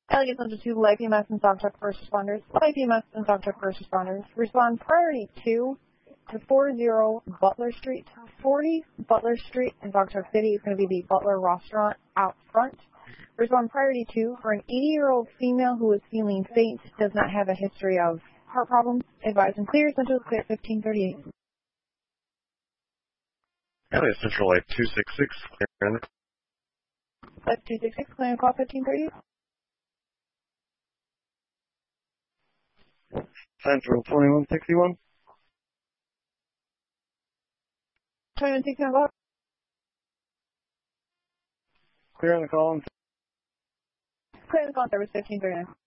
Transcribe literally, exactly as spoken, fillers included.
Elegant Central two, Light B M S and Dog Truck First Responders. Light B M S and Dog Truck First Responders. Respond priority two to forty Butler Street. forty Butler Street in Dog Truck City is going to be the Butler restaurant out front. Respond priority two for an eighty-year-old female who is feeling faint, does not have a history of heart problems. Advise and clear. Central clear fifteen thirty-eight. Elliott Central Light two six six, clear in the Light two six six, clear in the call fifteen thirty-eight. Central twenty-one sixty-one. twenty-one sixty-one, call. Clear on the call. Clear in the call service fifteen thirty-nine.